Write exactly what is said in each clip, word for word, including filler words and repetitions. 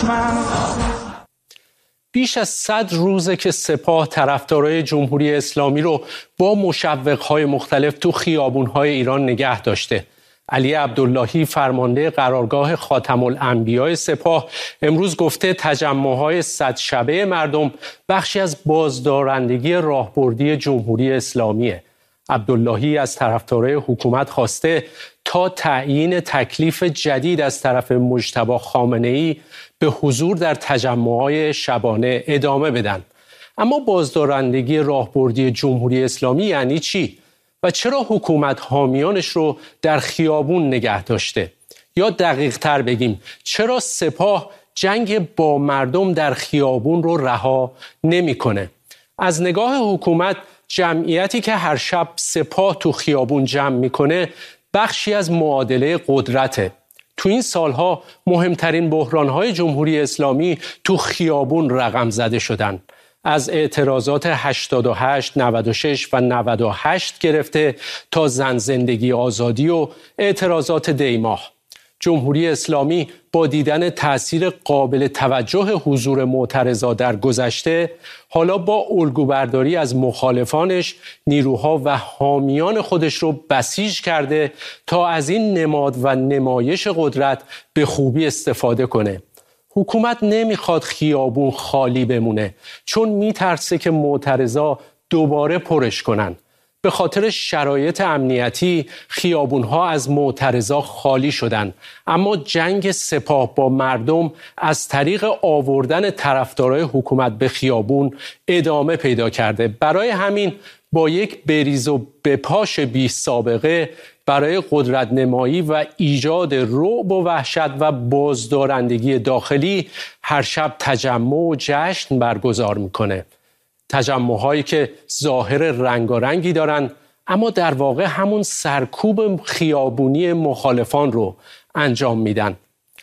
بیش از صد روزه که سپاه طرفدارای جمهوری اسلامی رو با مشوق‌های مختلف تو خیابون‌های ایران نگه داشته. علی عبداللهی فرمانده قرارگاه خاتم الانبیاء سپاه امروز گفته تجمع‌های صد شبه مردم بخشی از بازدارندگی راهبردی جمهوری اسلامیه. عبداللهی از طرفدارای حکومت خواسته تا تعیین تکلیف جدید از طرف مجتبی خامنه‌ای به حضور در تجمع‌های شبانه ادامه بدن. اما بازدارندگی راهبردی جمهوری اسلامی یعنی چی؟ و چرا حکومت حامیانش رو در خیابون نگه داشته؟ یا دقیق تر بگیم چرا سپاه جنگ با مردم در خیابون رو رها نمی‌کنه؟ از نگاه حکومت جمعیتی که هر شب سپاه تو خیابون جمع میکنه بخشی از معادله قدرته. تو این سالها مهمترین بحرانهای جمهوری اسلامی تو خیابون رقم زده شدن. از اعتراضات هشتاد و هشت، نود و شش و نود و هشت گرفته تا زن زندگی آزادی و اعتراضات دیماه. جمهوری اسلامی با دیدن تأثیر قابل توجه حضور معترضا در گذشته، حالا با الگوبرداری از مخالفانش نیروها و حامیان خودش رو بسیج کرده تا از این نماد و نمایش قدرت به خوبی استفاده کنه. حکومت نمیخواد خیابون خالی بمونه چون میترسه که معترضا دوباره پرش کنن. به خاطر شرایط امنیتی خیابونها از معترضا خالی شدن، اما جنگ سپاه با مردم از طریق آوردن طرفدارای حکومت به خیابون ادامه پیدا کرده. برای همین با یک بریز و بپاش بی سابقه برای قدرت نمایی و ایجاد رعب و وحشت و بازدارندگی داخلی هر شب تجمع و جشن برگزار میکنه. تجمع‌هایی که ظاهر رنگارنگی دارن اما در واقع همون سرکوب خیابونی مخالفان رو انجام میدن.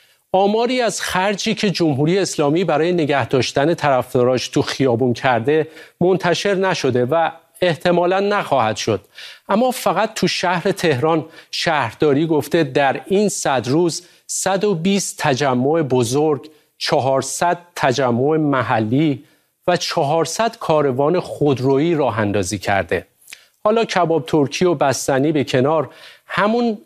آماری از خرجی که جمهوری اسلامی برای نگه داشتن طرفداراش تو خیابون کرده منتشر نشده و احتمالاً نخواهد شد. اما فقط تو شهر تهران شهرداری گفته در این صد روز صد و بیست تجمع بزرگ، چهارصد تجمع محلی و چهارصد کاروان خودرویی راه اندازی کرده. حالا کباب ترکی و بستنی به کنار، همون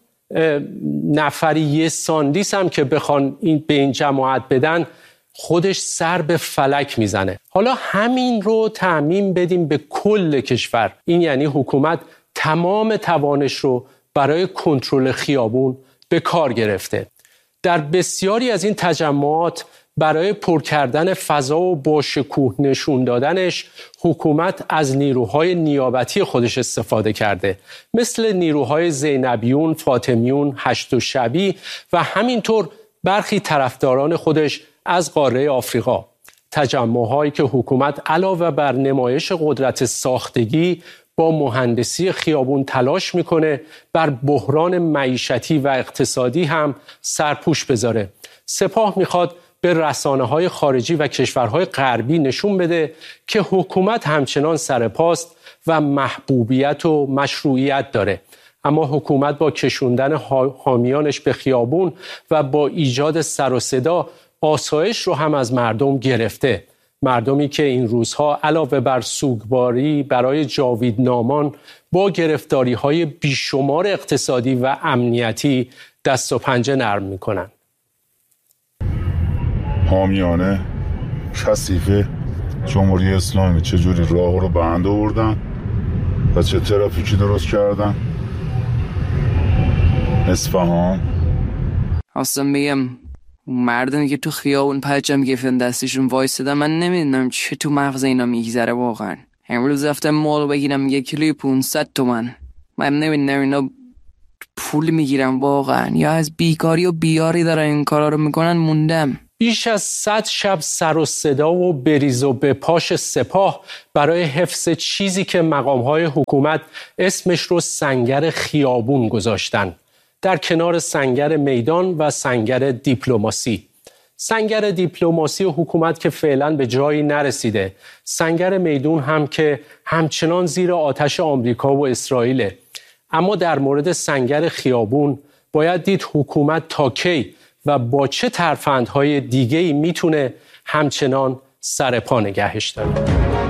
نفری یه ساندیس هم که بخوان این به این جماعت بدن خودش سر به فلک میزنه. حالا همین رو تعمیم بدیم به کل کشور. این یعنی حکومت تمام توانش رو برای کنترل خیابون به کار گرفته. در بسیاری از این تجمعات برای پر کردن فضا و با شکوه نشون دادنش حکومت از نیروهای نیابتی خودش استفاده کرده، مثل نیروهای زینبیون، فاطمیون، هشت شبی و همینطور برخی طرفداران خودش از قاره آفریقا. تجمع‌هایی که حکومت علاوه بر نمایش قدرت ساختگی با مهندسی خیابون تلاش میکنه بر بحران معیشتی و اقتصادی هم سرپوش بذاره. سپاه میخواد به رسانه‌های خارجی و کشورهای غربی نشون بده که حکومت همچنان سرپاست و محبوبیت و مشروعیت داره. اما حکومت با کشوندن حامیانش به خیابون و با ایجاد سر و صدا آسایش رو هم از مردم گرفته. مردمی که این روزها علاوه بر سوگواری برای جاویدنامان با گرفتاری‌های بیشمار اقتصادی و امنیتی دست و پنجه نرم می‌کنن. حامیانه کثیف جمهوری اسلامی چجوری راه رو بند آوردن و چه ترافیکی درست کردن. اصفهان اصلا بگم مردمی که تو خیابون پرچم گرفتن دستشون وایسادن، من نمیدونم چه تو مغز اینا میگذره واقعا. امروز رفتم مال بگیرم یک کیلوی پانصد تومن، من نمیدونم اینا پول میگیرن واقعا یا از بیکاری و بیاری دارن این کارا رو میکنن. موندم. بیش از صد شب سر و صدا و بریز و به پاش سپاه برای حفظ چیزی که مقام‌های حکومت اسمش رو سنگر خیابون گذاشتن، در کنار سنگر میدان و سنگر دیپلماسی. سنگر دیپلماسی حکومت که فعلا به جایی نرسیده، سنگر میدون هم که همچنان زیر آتش آمریکا و اسرائیل. اما در مورد سنگر خیابون باید دید حکومت تا کی و با چه ترفندهای دیگه‌ای میتونه همچنان سر پا نگهش داره.